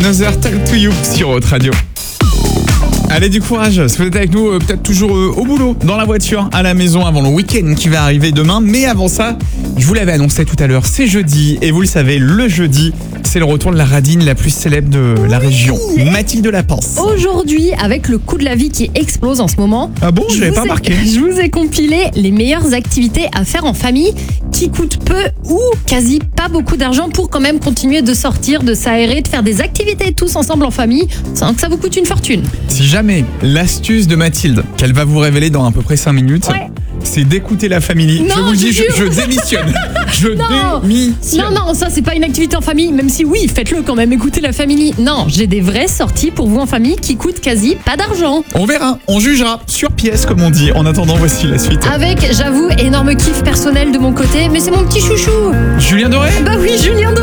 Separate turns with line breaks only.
Another Talk to You sur Haute Radio. Allez, du courage, si vous êtes avec nous, peut-être toujours au boulot, dans la voiture, à la maison, avant le week-end qui va arriver demain. Mais avant ça, je vous l'avais annoncé tout à l'heure, c'est jeudi. Et vous le savez, le jeudi, c'est le retour de la radine la plus célèbre de la région, Mathilde Lapence.
Aujourd'hui, avec le coût de la vie qui explose en ce moment...
Ah bon, je l'avais pas remarqué.
Je vous ai compilé les meilleures activités à faire en famille qui coûtent peu ou quasi pas beaucoup d'argent pour quand même continuer de sortir, de s'aérer, de faire des activités tous ensemble en famille sans que ça vous coûte une fortune.
Si jamais l'astuce de Mathilde, qu'elle va vous révéler dans à peu près 5 minutes,
Ouais.
c'est d'écouter la famille.
Non,
je vous le dis,
je
je démissionne. Je démissionne.
Non, ça c'est pas une activité en famille, même si oui, faites-le quand même, écoutez la famille. Non, j'ai des vraies sorties pour vous en famille qui coûtent quasi pas d'argent.
On verra, on jugera sur pièce comme on dit. En attendant, voici la suite.
Avec, j'avoue, énorme kiff personnel de mon côté, mais c'est mon petit chouchou.
Julien Doré.
Bah oui, Julien Doré.